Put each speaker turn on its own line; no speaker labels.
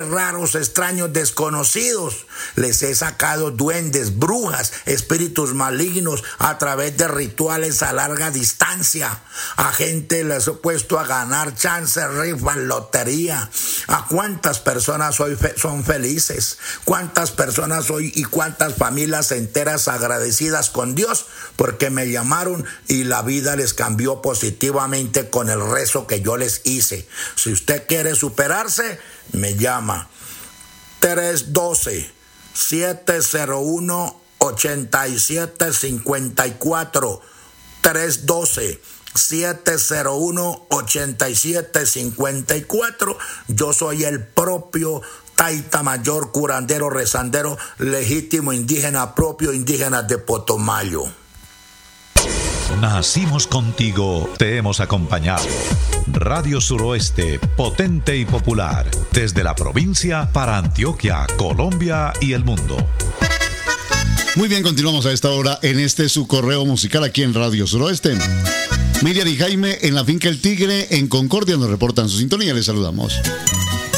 raros, extraños, desconocidos. Les he sacado duendes, brujas, espíritus malignos a través de rituales a larga distancia. A gente les he puesto a ganar chances, rifas, lotería. ¿A cuántas personas hoy son felices? ¿Cuántas personas hoy y cuántas familias enteras agradecidas con Dios porque me llamaron y la vida les cambió positivamente con el rezo que yo les hice? Si usted quiere superarse, me llama 312-701-8754, 312-701-8754. Yo soy el propio Taita Mayor, curandero, rezandero, legítimo indígena, propio indígena de Potomayo.
Nacimos contigo, te hemos acompañado. Radio Suroeste, potente y popular, desde la provincia para Antioquia, Colombia y el mundo.
Muy bien, continuamos a esta hora en su correo musical aquí en Radio Suroeste. Miriam y Jaime en la finca El Tigre en Concordia nos reportan su sintonía, les saludamos.